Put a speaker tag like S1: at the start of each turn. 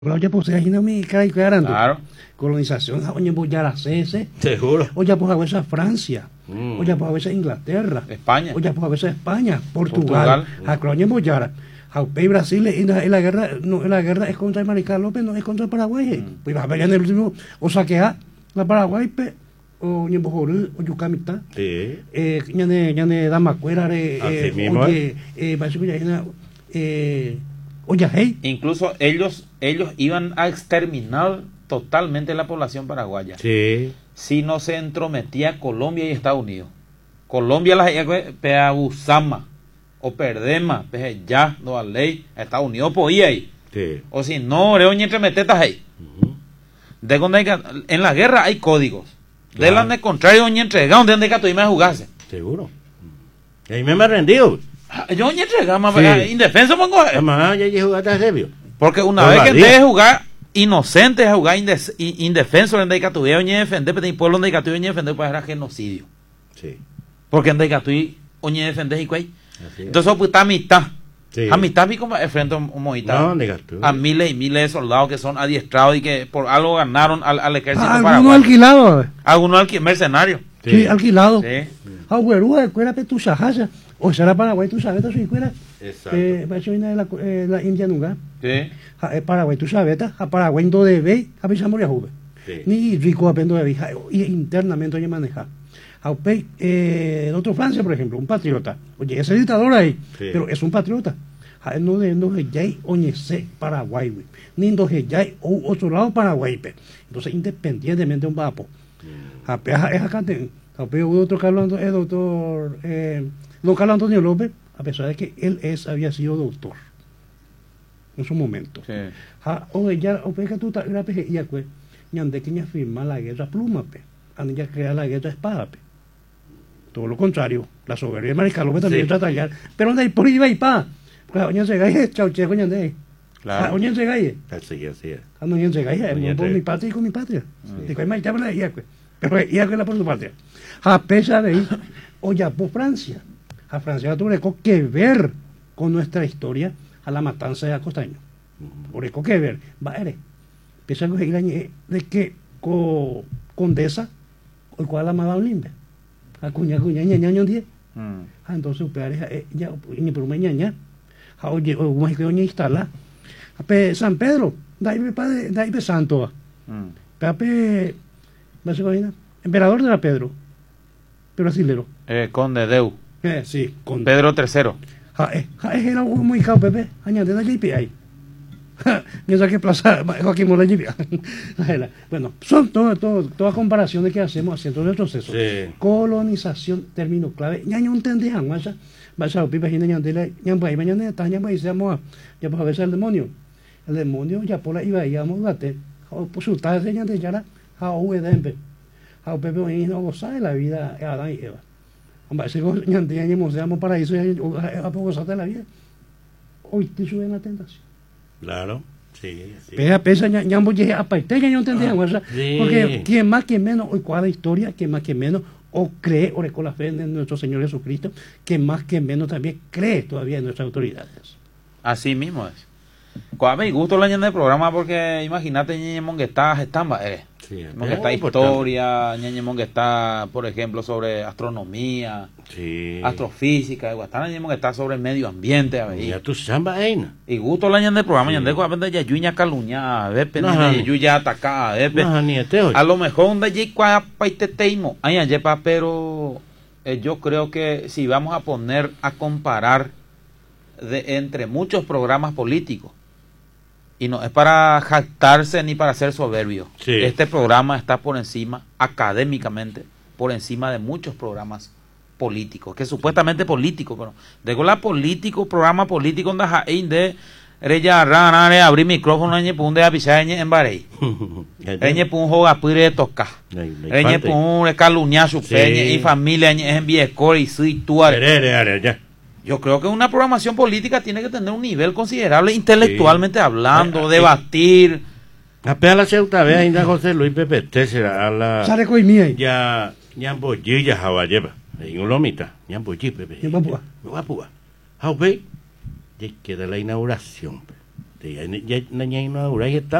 S1: Oye, pues imagina mi cara y clarando.
S2: Claro.
S1: Colonización, oye, pues ya la CS.
S2: Seguro.
S1: Oye, pues a veces Francia. Oye, pues a veces Inglaterra.
S2: España.
S1: Oye, pues a veces España, Portugal. A Colonia Boyara. A Brasil, y la guerra, no, la guerra es contra el Mariscal López, no es contra el Paraguay. Pues vas a pelear en el último, o saquear la Paraguay, o Ñembojorú, o Yucamita.
S2: Sí.
S1: Ñane Damacuera,
S2: Así mismo.
S1: oye, oye, hey.
S2: Incluso ellos iban a exterminar totalmente la población paraguaya.
S3: Sí.
S2: Si no se entrometía Colombia y Estados Unidos. Colombia las peabusama o perdema, ya, no a ley, Estados Unidos podía ir.
S3: Sí.
S2: O si no, oñe entremetetas ahí. De cuando en la guerra hay códigos. De
S3: Claro.
S2: la contrario, oñe entregado, donde que tú me jugarse.
S3: Seguro. Y ahí me he rendido.
S2: Yo oñe entregado,
S3: Sí.
S2: indefenso pongo.
S3: Además, ya llegué a jugar a serio.
S2: Porque una
S3: Por
S2: vez
S3: la
S2: que
S3: vida.
S2: deje jugar inocente, a jugar indefenso, donde que tuviera oñe defender, pero el pueblo donde que tuviera oñe defender, pues era genocidio.
S3: Sí.
S2: Porque donde que tuviera oñe defender y cuey.
S3: Así es.
S2: Entonces, pues está a mitad.
S3: Sí.
S2: A mitad vi como frente a un moita.
S3: No, digas tú.
S2: A miles y miles de soldados que son adiestrados y que por algo ganaron al ejército
S1: Algunos
S2: paraguayo.
S1: alquilados.
S2: Algunos mercenarios.
S1: Sí, alquilados.
S2: Sí.
S1: Ah, güero, escuela pe tu sahaja. O será Paraguay, tú sabes, tu escuela.
S3: Exacto.
S1: Parece una de la India nunca.
S2: Sí.
S1: Paraguay, tú sabes, a Paraguay no debe, a pesar de morir.
S3: Sí.
S1: Ni rico apendo de vieja, y internamente oye manejar. En otro Francia, por ejemplo, un patriota. Oye, ese dictador ahí,
S3: Sí.
S1: pero es un patriota. No de ya oye, Paraguay, güey. Ni de ya otro lado Paraguay, pe. Entonces, independientemente de un vapo. Es acá, otro Carlos, el doctor, don Carlos Antonio López, a pesar de que él había sido doctor en su momento.
S2: Sí.
S1: Oye, ya, o que tú la peje, y pues, ñande que ña firma la guerra pluma, pe. Ande ya crea la guerra espada, pe. Todo lo contrario, la soberbia de Mariscal López también
S3: Sí.
S1: trata de tallar. Pero ande ahí por iba y pa. Porque oña se gaye, chaucheco ñande.
S2: Claro.
S1: Oña se gaye.
S3: Así es.
S1: Cuando oña se gaye,
S3: Oña
S1: por
S3: se-
S1: mi patria y con mi patria. Digo, hay más llama la Iacue. Pero Iacue la por su patria. A pesar de ahí, oye, por Francia. A Francia tuvo que ver con nuestra historia a la matanza de Acostaño. Por que ver, va a pese a de que condesa, el cual amaba un limbe. A cuña, ñaño 10. Entonces, ya, ni por ñaña. Oye, o más que oña instala. San Pedro, daibe santo. Pape, básicamente, emperador de la Pedro, pero brasilero.
S2: Conde Deu.
S1: Sí, con
S2: Pedro III.
S1: era algo muy cao, Pepe. Añade la JP ahí. Mientras que plaza Joaquín Mola JP. Bueno, son todas comparaciones que hacemos haciendo el proceso.
S3: Sí.
S1: Colonización, término clave. Ya no entendían, vas a Pipa Gina Ñandela, Ñambay, mañana está Ñambay, se llama, ya pues a veces el demonio. El demonio ya por la iba, íbamos a te, por su tal señal de Yara, a Uedempe, a Pepe, y no goza de la vida, Adán y Eva. Hombre, si ñandíamos, seamos paraíso, a poco gozar de la vida. Hoy te suben la tentación.
S3: Claro. Sí. Sí.
S1: Pesa, ñambo, ya aparte, ya no entendían,
S3: Sí.
S1: porque quien más que menos, hoy cuadra historia, quien más que menos, o cree, o con la fe en nuestro Señor Jesucristo, que más que menos también cree todavía en nuestras autoridades.
S2: Así mismo es. Cuál me gusta la ñaña del programa porque imagínate ñeñemón que está gestamba,
S3: Sí,
S2: que está historia, ñeñemón que está, por ejemplo, sobre astronomía,
S3: Sí.
S2: astrofísica, guastana ñeñemón que está sobre el medio ambiente, a ver.
S3: Ya tú samba aina.
S2: Y gusto la ñaña del programa,
S3: Sí.
S2: ñande cuando ya yuña caluña, a ver,
S3: No, no.
S2: yuya atacada, a ver,
S3: No, ni este hoy.
S2: a lo mejor un de allí cuá paiteteimo, ay, ayepa, pero yo creo que si vamos a poner a comparar entre muchos programas políticos, y no es para jactarse ni para ser soberbio.
S3: Sí.
S2: Este programa está por encima, académicamente, por encima de muchos programas políticos, que supuestamente políticos, pero de la político, programa político de Reya Rana, abrir micrófono, ñe pun de avisar en barey. Ñe pun joga pire de toca. Ñe pun calumniar su
S3: Sí.
S2: peña y familia, ñe en viescor y su y tú.
S3: Ya.
S2: Yo creo que una programación política tiene que tener un nivel considerable intelectualmente hablando,
S3: Sí.
S2: debatir.
S3: Apenas la Ceuta, ve ainda José Luis Pepe Tessera a la
S1: Sale con mi ahí.
S3: ya Ñamboyi ya Jaballeva. En un lomita, Ñamboyi Pepe.
S1: Ñambapúa.
S3: Guapúa. Jaupe, ya queda la inauguración. ya no ahora está